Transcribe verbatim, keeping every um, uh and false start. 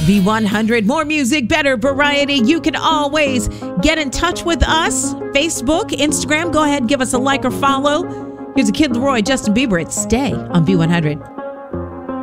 V one hundred, more music, better variety. You can always get in touch with us. Facebook, Instagram, go ahead, give us a like or follow. Here's a Kid Laroi, Justin Bieber. It's Stay on V one hundred.